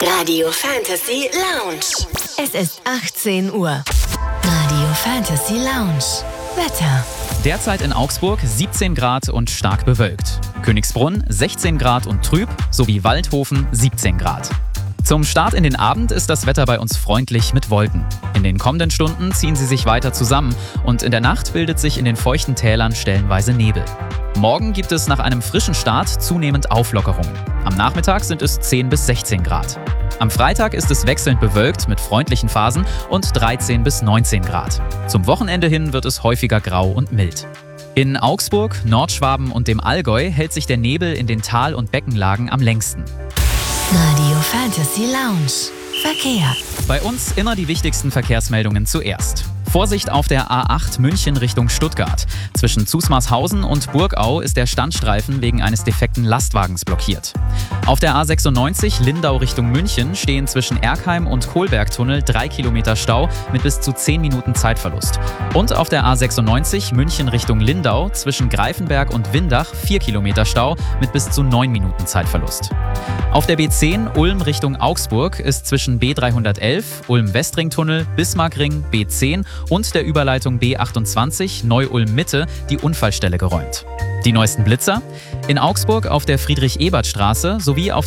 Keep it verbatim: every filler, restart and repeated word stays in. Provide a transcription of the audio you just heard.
Radio Fantasy Lounge. Es ist achtzehn Uhr. Radio Fantasy Lounge. Wetter. Derzeit in Augsburg siebzehn Grad und stark bewölkt. Königsbrunn sechzehn Grad und trüb, sowie Waldhofen siebzehn Grad. Zum Start in den Abend ist das Wetter bei uns freundlich mit Wolken. In den kommenden Stunden ziehen sie sich weiter zusammen und in der Nacht bildet sich in den feuchten Tälern stellenweise Nebel. Morgen gibt es nach einem frischen Start zunehmend Auflockerungen. Am Nachmittag sind es zehn bis sechzehn Grad. Am Freitag ist es wechselnd bewölkt mit freundlichen Phasen und dreizehn bis neunzehn Grad. Zum Wochenende hin wird es häufiger grau und mild. In Augsburg, Nordschwaben und dem Allgäu hält sich der Nebel in den Tal- und Beckenlagen am längsten. Radio Fantasy Lounge. Verkehr. Bei uns immer die wichtigsten Verkehrsmeldungen zuerst. Vorsicht auf der A acht München Richtung Stuttgart. Zwischen Zusmarshausen und Burgau ist der Standstreifen wegen eines defekten Lastwagens blockiert. Auf der A sechsundneunzig Lindau Richtung München stehen zwischen Erkheim und Kohlbergtunnel drei Kilometer Stau mit bis zu zehn Minuten Zeitverlust. Und auf der A sechsundneunzig München Richtung Lindau zwischen Greifenberg und Windach vier Kilometer Stau mit bis zu neun Minuten Zeitverlust. Auf der B zehn Ulm Richtung Augsburg ist zwischen B dreihundertelf, Ulm-Westringtunnel, Bismarckring, B zehn und der Überleitung B achtundzwanzig Neu-Ulm-Mitte die Unfallstelle geräumt. Die neuesten Blitzer? In Augsburg auf der Friedrich-Ebert-Straße sowie auf